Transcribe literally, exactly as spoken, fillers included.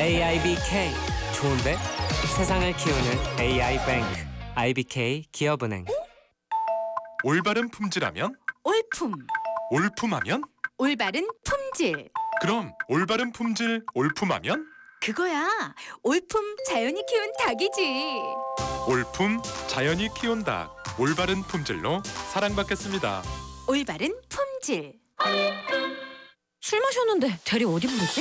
에이아이비케이 좋은데? 세상을 키우는 에이아이뱅크 아이비케이 기업은행. 올바른 품질하면? 올품, 올품하면? 올바른 품질. 그럼 올바른 품질 올품하면? 그거야. 올품 자연이 키운 닭이지. 올품 자연이 키운 닭. 올바른 품질로 사랑받겠습니다. 올바른 품질. 술 마셨는데 대리 어디 부르지?